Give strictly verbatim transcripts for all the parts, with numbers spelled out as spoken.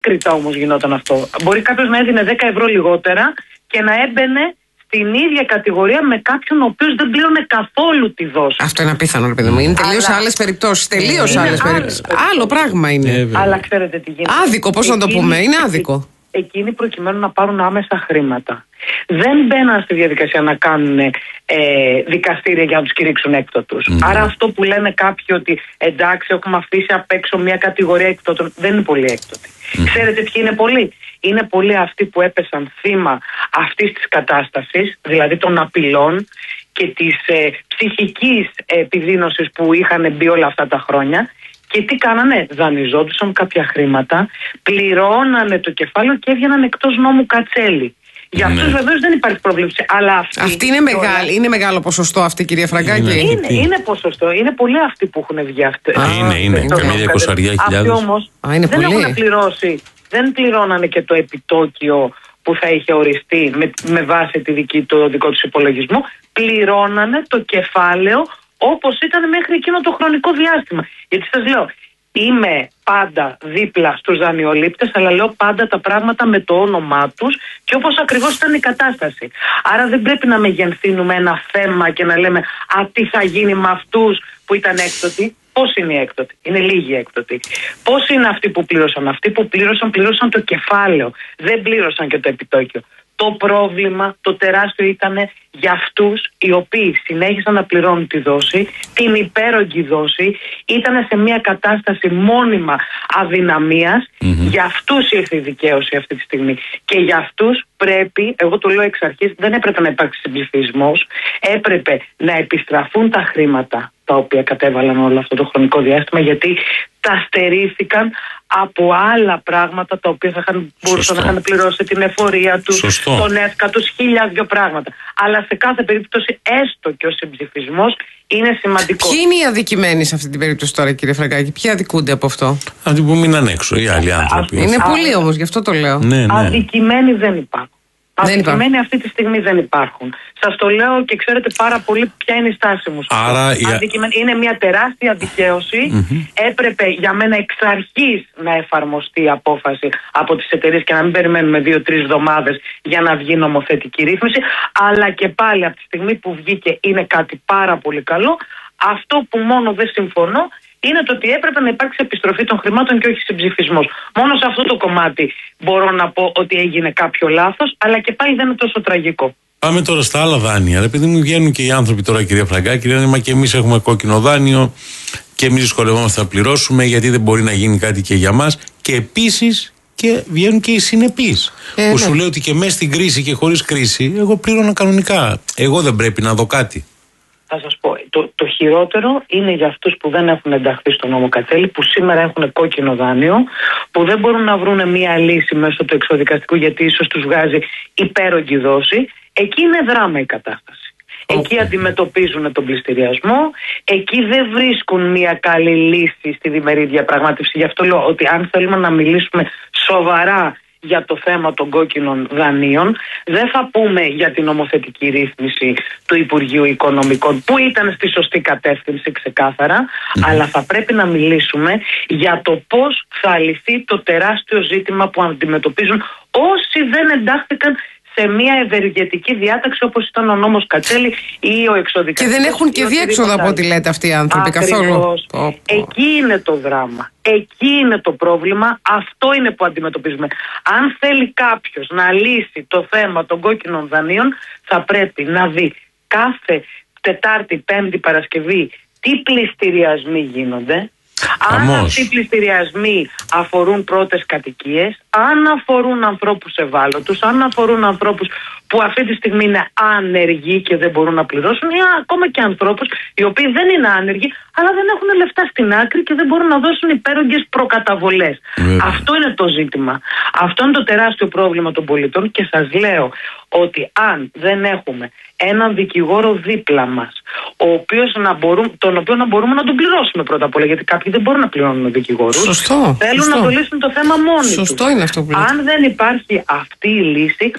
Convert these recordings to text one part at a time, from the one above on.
Κριτά όμως γινόταν αυτό. Μπορεί κάποιος να έδινε δέκα ευρώ λιγότερα και να έμπαινε στην ίδια κατηγορία με κάποιον ο οποίος δεν πλήρωνε καθόλου τη δόση. Αυτό είναι απίθανο, ρε παιδί μου. Είναι τελείως Αλλά... άλλες περιπτώσεις. Τελείως άλλες περιπτώσεις. Άλλο πράγμα είναι. Ε, Αλλά ξέρετε τι γίνεται. Άδικο, πώς να το πούμε. Είναι άδικο. Εκείνοι προκειμένου να πάρουν άμεσα χρήματα δεν μπαίναν στη διαδικασία να κάνουν ε, δικαστήρια για να τους κηρύξουν έκτοτους. Mm. Άρα αυτό που λένε κάποιοι ότι εντάξει έχουμε αφήσει απ' έξω μια κατηγορία έκτοτων, δεν είναι πολύ έκτοτη. Mm. Ξέρετε ποιοι είναι πολλοί? Είναι πολλοί αυτοί που έπεσαν θύμα αυτής της κατάστασης, δηλαδή των απειλών και της ε, ψυχικής επιδείνωσης που είχαν μπει όλα αυτά τα χρόνια. Και τι κάνανε? Δανειζόντουσαν κάποια χρήματα, πληρώνανε το κεφάλαιο και έβγαιναν εκτός νόμου κατσέλη. Για αυτούς ναι. βεβαίως δεν υπάρχει πρόβλημα. Αλλά αυτοί, αυτή είναι, μεγάλη, είναι μεγάλο ποσοστό αυτή, κυρία Φραγκάκη. Είναι, είναι, είναι ποσοστό. Είναι πολλοί αυτοί που έχουν βγει αυτοί. Α, είναι, είναι. Καμία εικοσαριά χιλιάδες. Αυτοί όμως Α, είναι δεν πολύ. έχουν πληρώσει, δεν πληρώνανε και το επιτόκιο που θα είχε οριστεί με, με βάση τη δική, το δικό τους υπολογισμό. Πληρώνανε το κεφάλαιο όπως ήταν μέχρι εκείνο το χρονικό διάστημα. Γιατί σας λέω, είμαι πάντα δίπλα στους δανειολήπτες, αλλά λέω πάντα τα πράγματα με το όνομά τους και όπως ακριβώς ήταν η κατάσταση. Άρα δεν πρέπει να μεγενθύνουμε ένα θέμα και να λέμε «Α, τι θα γίνει με αυτούς που ήταν έκτοτοι». Πώς είναι οι έκτοτοι? Είναι λίγοι έκτοτοι. Πώς είναι αυτοί που πλήρωσαν? Αυτοί που πλήρωσαν, πλήρωσαν το κεφάλαιο. Δεν πλήρωσαν και το επιτόκιο. Το πρόβλημα, το τεράστιο ήταν για αυτούς οι οποίοι συνέχισαν να πληρώνουν τη δόση, την υπέρογγη δόση, ήταν σε μια κατάσταση μόνιμα αδυναμίας. Mm-hmm. Για αυτούς ήρθε η δικαίωση αυτή τη στιγμή. Και για αυτούς πρέπει, εγώ το λέω εξ αρχής, δεν έπρεπε να υπάρξει συμψηφισμός, έπρεπε να επιστραφούν τα χρήματα τα οποία κατέβαλαν όλο αυτό το χρονικό διάστημα, γιατί τα στερήθηκαν από άλλα πράγματα τα οποία θα είχαν, μπορούσαν να είχαν πληρώσει την εφορία τους, Σωστό. τον έσκα τους, χίλια δυο πράγματα. Αλλά σε κάθε περίπτωση, έστω και ο συμψηφισμός είναι σημαντικό. Ποιοι είναι οι αδικημένοι σε αυτή την περίπτωση τώρα, κύριε Φραγκάκη? Ποιοι αδικούνται από αυτό? Αυτοί που μείναν έξω, οι άλλοι άνθρωποι. Είναι πολλοί όμως, γι' αυτό το λέω. Ναι, ναι. Αδικημένοι δεν υπάρχουν. Δεν Αδικημένοι αυτή τη στιγμή δεν υπάρχουν. Σας το λέω και ξέρετε πάρα πολύ ποια είναι η στάση μου. Άρα, η... Είναι μια τεράστια δικαίωση. Mm-hmm. Έπρεπε για μένα εξ αρχής να εφαρμοστεί η απόφαση από τις εταιρείες και να μην περιμένουμε δύο-τρεις εβδομάδες για να βγει νομοθετική ρύθμιση. Αλλά και πάλι από τη στιγμή που βγήκε είναι κάτι πάρα πολύ καλό. Αυτό που μόνο δεν συμφωνώ είναι το ότι έπρεπε να υπάρξει επιστροφή των χρημάτων και όχι συμψηφισμός. Μόνο σε αυτό το κομμάτι μπορώ να πω ότι έγινε κάποιο λάθος, αλλά και πάλι δεν είναι τόσο τραγικό. Πάμε τώρα στα άλλα δάνεια. Επειδή μου βγαίνουν και οι άνθρωποι τώρα, κυρία Φραγκάκη, λένε μα και εμείς έχουμε κόκκινο δάνειο και εμείς δυσκολευόμαστε να πληρώσουμε γιατί δεν μπορεί να γίνει κάτι και για μας. Και επίσης και βγαίνουν και οι συνεπείς. Ε, που ναι. σου λέει ότι και μέσα στην κρίση και χωρίς κρίση, εγώ πλήρωνα κανονικά. Εγώ δεν πρέπει να δω κάτι. Θα σας πω, το, το χειρότερο είναι για αυτούς που δεν έχουν ενταχθεί στο νόμο Κατσέλη, που σήμερα έχουν κόκκινο δάνειο, που δεν μπορούν να βρουν μία λύση μέσω του εξοδικαστικού γιατί ίσως τους βγάζει υπέρογγη δόση. Εκεί είναι δράμα η κατάσταση. Okay. Εκεί αντιμετωπίζουν τον πληστηριασμό, εκεί δεν βρίσκουν μία καλή λύση στη διμερή διαπραγμάτευση. Γι' αυτό λέω ότι αν θέλουμε να μιλήσουμε σοβαρά για το θέμα των κόκκινων δανείων, δεν θα πούμε για την νομοθετική ρύθμιση του Υπουργείου Οικονομικών που ήταν στη σωστή κατεύθυνση ξεκάθαρα, mm. αλλά θα πρέπει να μιλήσουμε για το πώς θα λυθεί το τεράστιο ζήτημα που αντιμετωπίζουν όσοι δεν εντάχθηκαν σε μια ευεργετική διάταξη όπως ήταν ο νόμος Κατσέλη ή ο εξοδικαστικός. Και δεν έχουν και διέξοδο από ό,τι λέτε αυτοί οι άνθρωποι. Ακριβώς. Καθόλου. Εκεί είναι το δράμα. Εκεί είναι το πρόβλημα. Αυτό είναι που αντιμετωπίζουμε. Αν θέλει κάποιος να λύσει το θέμα των κόκκινων δανείων, θα πρέπει να δει κάθε Τετάρτη, Πέμπτη, Παρασκευή τι πληστηριασμοί γίνονται. Αν αυτοί οι πληστηριασμοί αφορούν πρώτες κατοικίες, αν αφορούν ανθρώπους ευάλωτους, αν αφορούν ανθρώπους που αυτή τη στιγμή είναι άνεργοι και δεν μπορούν να πληρώσουν, ή ακόμα και ανθρώπους οι οποίοι δεν είναι άνεργοι, αλλά δεν έχουν λεφτά στην άκρη και δεν μπορούν να δώσουν υπέρογγες προκαταβολές. Mm. Αυτό είναι το ζήτημα. Αυτό είναι το τεράστιο πρόβλημα των πολιτών και σας λέω ότι αν δεν έχουμε έναν δικηγόρο δίπλα μας, ο οποίος να μπορούν, τον οποίο να μπορούμε να τον πληρώσουμε πρώτα απ' όλα, γιατί κάποιοι δεν μπορούν να πληρώνουν δικηγόρους. Σωστό. Θέλουν Σωστό. να το λύσουν το θέμα μόνοι τους. Σωστό είναι αυτό που λέτε. Αν δεν υπάρχει αυτή η λύση,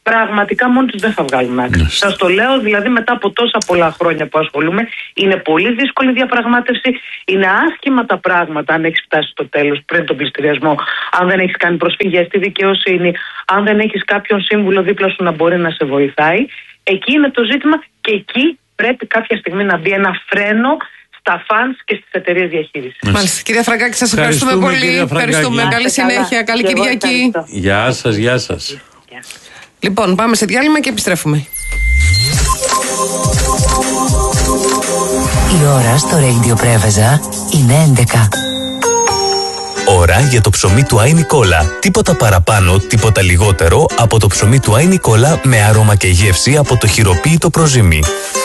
πραγματικά μόνοι τους δεν θα βγάλουν άκρη. Σας το λέω, δηλαδή μετά από τόσα πολλά χρόνια που ασχολούμαι, είναι πολύ δύσκολη διαπραγμάτευση, είναι άσχημα τα πράγματα αν έχεις φτάσει στο τέλος πριν τον πληστηριασμό, αν δεν έχεις κάνει προσφυγές στη δικαιοσύνη, αν δεν έχεις κάποιον σύμβουλο δίπλα σου να μπορεί να σε βοηθάει. Εκεί είναι το ζήτημα και εκεί πρέπει κάποια στιγμή να μπει ένα φρένο στα φανς και στις εταιρείες διαχείρισης. Μάλιστα. Κυρία Φραγκάκη, σας ευχαριστούμε, ευχαριστούμε πολύ. Ευχαριστούμε. Καλή καλά. συνέχεια. Καλή και Κυριακή. Γεια σας, γεια σας. Λοιπόν, πάμε σε διάλειμμα και επιστρέφουμε. Η ώρα στο Radio Πρέβεζα είναι έντεκα. Ώρα για το ψωμί του Άι Νικόλα. Τίποτα παραπάνω, τίποτα λιγότερο από το ψωμί του Άι Νικόλα με άρωμα και γεύση από το χειροποίητο προζύμι.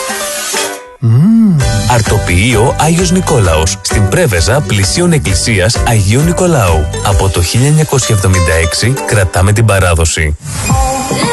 Mm. Αρτοποιείο Άγιος Νικόλαος στην Πρέβεζα πλησίων εκκλησίας Αγίου Νικολάου. Από το χίλια εννιακόσια εβδομήντα έξι κρατάμε την παράδοση.